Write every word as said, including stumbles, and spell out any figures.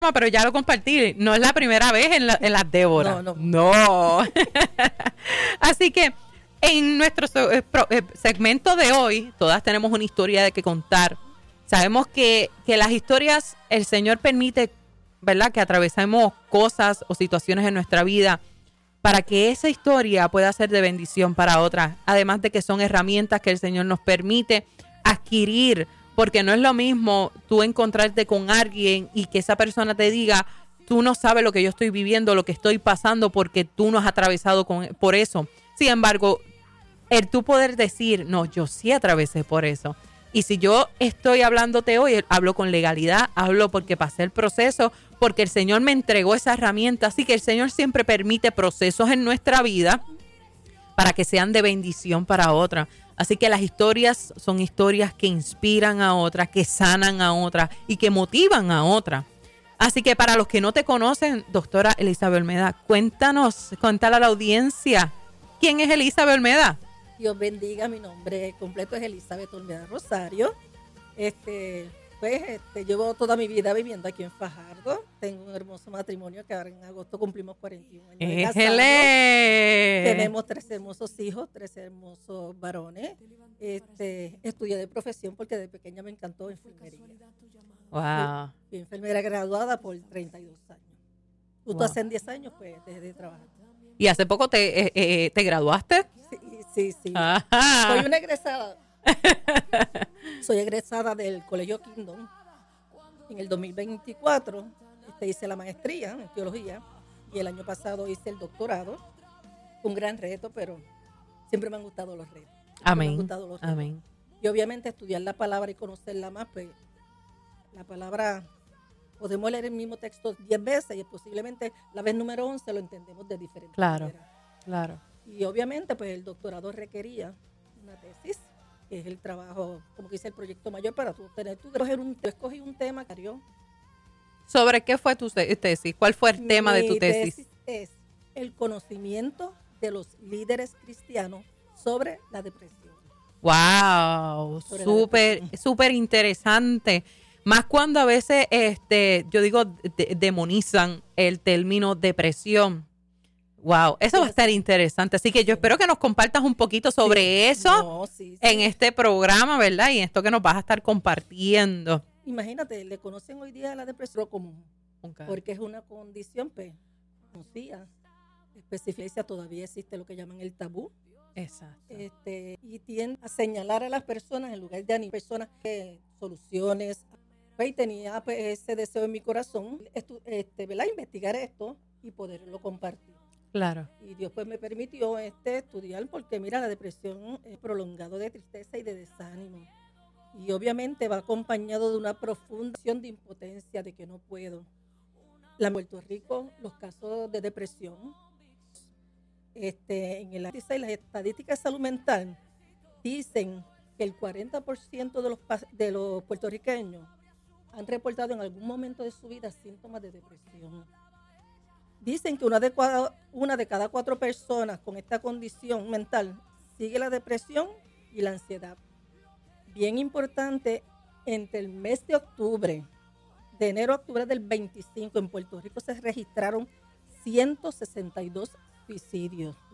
pero ya lo compartí. No es la primera vez en, la, en las Débora. No, no. No. Así que en nuestro eh, pro, eh, segmento de hoy, todas tenemos una historia de que contar. Sabemos que, que las historias, el Señor permite, ¿verdad?, que atravesemos cosas o situaciones en nuestra vida para que esa historia pueda ser de bendición para otras. Además de que son herramientas que el Señor nos permite adquirir, porque no es lo mismo tú encontrarte con alguien y que esa persona te diga, tú no sabes lo que yo estoy viviendo, lo que estoy pasando, porque tú no has atravesado con, por eso. Sin embargo, el tú poder decir, no, yo sí atravesé por eso. Y si yo estoy hablándote hoy, hablo con legalidad, hablo porque pasé el proceso, porque el Señor me entregó esa herramienta. Así que el Señor siempre permite procesos en nuestra vida para que sean de bendición para otras. Así que las historias son historias que inspiran a otras, que sanan a otras y que motivan a otras. Así que para los que no te conocen, doctora Elizabeth Olmeda, cuéntanos, cuéntale a la audiencia, ¿quién es Elizabeth Olmeda? Dios bendiga, mi nombre completo es Elizabeth Olmeda Rosario. Este, pues este, llevo toda mi vida viviendo aquí en Fajardo. Tengo un hermoso matrimonio que ahora en agosto cumplimos cuarenta y un años de casados. Tenemos tres hermosos hijos, tres hermosos varones. Este, estudié de profesión porque de pequeña me encantó enfermería. Wow. Fui, fui enfermera graduada por treinta y dos años. Justo wow. Hace diez años pues dejé de trabajar. ¿Y hace poco te, eh, eh, te graduaste? Sí, sí, sí. Ajá. Soy una egresada. Soy egresada del Colegio Kingdom. En el dos mil veinticuatro este, hice la maestría en teología y el año pasado hice el doctorado. Un gran reto, pero siempre me han gustado los retos. Amén. Me han gustado los retos. Amén. Y obviamente estudiar la palabra y conocerla más, pues la palabra... Podemos leer el mismo texto diez veces y posiblemente la vez número once lo entendemos de diferente claro, manera. Claro. Y obviamente pues el doctorado requería una tesis, que es el trabajo, como que dice el proyecto mayor para tú tener, tú escoger un, tú escogí un tema, Cario. ¿Sobre qué fue tu tesis? ¿Cuál fue el tema Mi de tu tesis? tesis es el conocimiento de los líderes cristianos sobre la depresión. Wow, súper, súper interesante. Más cuando a veces, este, yo digo, de, demonizan el término depresión. Wow, eso va a estar interesante. Así que yo espero que nos compartas un poquito sobre sí, eso no, sí, sí. en este programa, ¿verdad? Y esto que nos vas a estar compartiendo. Imagínate, le conocen hoy día la depresión común, okay. Porque es una condición, pues, conocida, especifica, todavía existe lo que llaman el tabú. Exacto. Este, y tiende a señalar a las personas en lugar de a personas que soluciones. Y tenía pues, ese deseo en mi corazón, estu- este, ¿verdad? Investigar esto y poderlo compartir. Claro. Y Dios pues me permitió este, estudiar porque mira, la depresión es prolongado de tristeza y de desánimo. Y obviamente va acompañado de una profunda sensación de impotencia, de que no puedo. La en Puerto Rico, los casos de depresión, este, en el índice de las estadísticas de salud mental, dicen que el cuarenta por ciento de los, de los puertorriqueños han reportado en algún momento de su vida síntomas de depresión. Dicen que una de, cada, una de cada cuatro personas con esta condición mental sigue la depresión y la ansiedad. Bien importante, entre el mes de octubre, de enero a octubre del veinticinco, en Puerto Rico se registraron ciento sesenta y dos suicidios.